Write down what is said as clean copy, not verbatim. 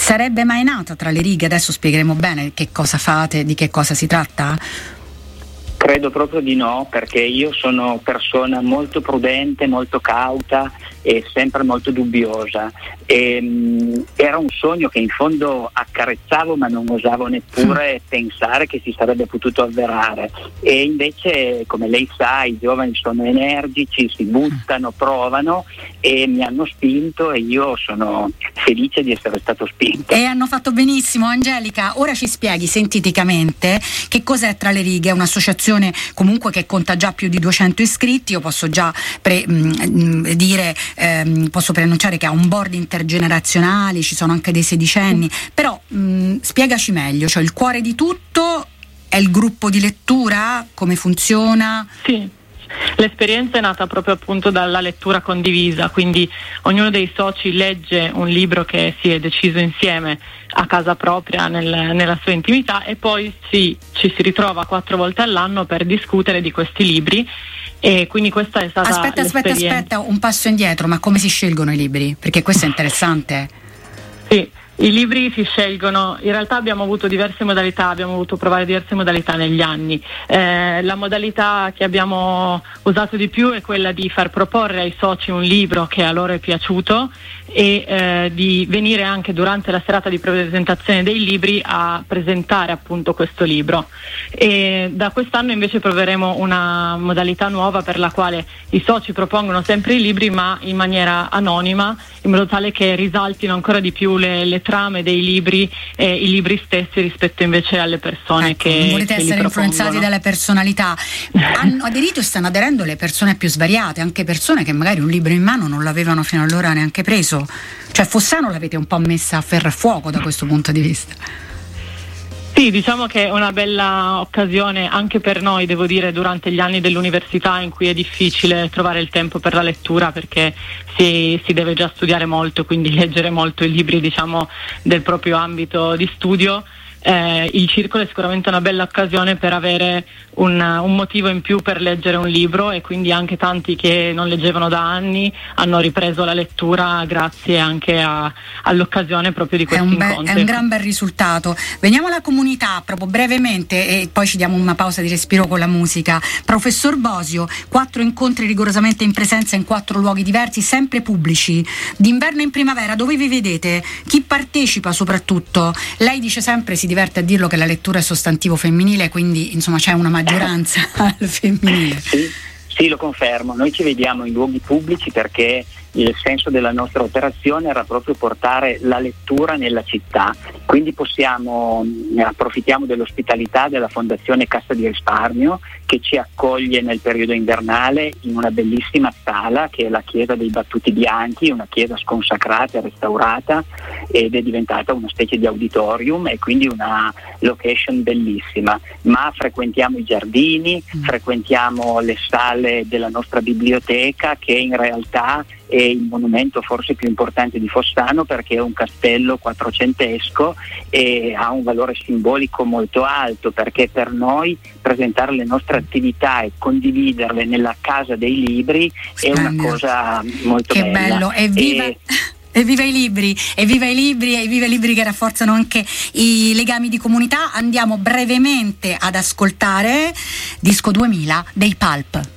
sarebbe mai nata tra le righe? Adesso spiegheremo bene che cosa fate, di che cosa si tratta? Credo proprio di no, perché io sono persona molto prudente, molto cauta e sempre molto dubbiosa. Era un sogno che in fondo accarezzavo, ma non osavo neppure pensare che si sarebbe potuto avverare. E invece, come lei sa, i giovani sono energici, si buttano, provano e mi hanno spinto, e io sono felice di essere stato spinto. E hanno fatto benissimo. Angelica, ora ci spieghi sinteticamente che cos'è Tra le righe, un'associazione comunque che conta già più di 200 iscritti. Io posso già posso preannunciare che ha un board intergenerazionale, ci sono anche dei sedicenni, però spiegaci meglio, cioè il cuore di tutto è il gruppo di lettura, come funziona? Sì. L'esperienza è nata proprio appunto dalla lettura condivisa, quindi ognuno dei soci legge un libro che si è deciso insieme a casa propria, nella sua intimità, e poi ci si ritrova 4 volte all'anno per discutere di questi libri. E quindi questa è stata Aspetta, un passo indietro, ma come si scelgono i libri? Perché questo è interessante. Sì. I libri si scelgono, in realtà abbiamo avuto diverse modalità, abbiamo voluto provare diverse modalità negli anni. La modalità che abbiamo usato di più è quella di far proporre ai soci un libro che a loro è piaciuto e di venire anche durante la serata di presentazione dei libri a presentare appunto questo libro. E da quest'anno invece proveremo una modalità nuova per la quale i soci propongono sempre i libri, ma in maniera anonima, in modo tale che risaltino ancora di più le trame dei libri e i libri stessi rispetto invece alle persone che non volete essere influenzati dalle personalità. Hanno aderito e stanno aderendo le persone più svariate, anche persone che magari un libro in mano non l'avevano fino allora neanche preso. Cioè Fossano l'avete un po' messa a ferro e fuoco da questo punto di vista. Sì, diciamo che è una bella occasione anche per noi, devo dire, durante gli anni dell'università in cui è difficile trovare il tempo per la lettura, perché si deve già studiare molto, quindi leggere molto i libri, diciamo, del proprio ambito di studio. Il circolo è sicuramente una bella occasione per avere un motivo in più per leggere un libro, e quindi anche tanti che non leggevano da anni hanno ripreso la lettura grazie anche all'occasione proprio di questi incontri. È un gran bel risultato. Veniamo alla comunità proprio brevemente e poi ci diamo una pausa di respiro con la musica. Professor Bosio, 4 incontri rigorosamente in presenza in 4 luoghi diversi, sempre pubblici, d'inverno e in primavera. Dove vi vedete? Chi partecipa soprattutto? Lei dice sempre, si diverte a dirlo, che la lettura è sostantivo femminile, quindi insomma c'è una maggioranza al femminile. Sì, lo confermo. Noi ci vediamo in luoghi pubblici perché il senso della nostra operazione era proprio portare la lettura nella città, quindi approfittiamo dell'ospitalità della Fondazione Cassa di Risparmio, che ci accoglie nel periodo invernale in una bellissima sala che è la Chiesa dei Battuti Bianchi, una chiesa sconsacrata e restaurata, ed è diventata una specie di auditorium e quindi una location bellissima. Ma frequentiamo i giardini, frequentiamo le sale della nostra biblioteca, che in realtà è il monumento forse più importante di Fossano, perché è un castello quattrocentesco e ha un valore simbolico molto alto, perché per noi presentare le nostre attività e condividerle nella casa dei libri è una cosa molto bella. Che bello, evviva i libri, evviva i libri, evviva i libri che rafforzano anche i legami di comunità. Andiamo brevemente ad ascoltare Disco 2000 dei Pulp.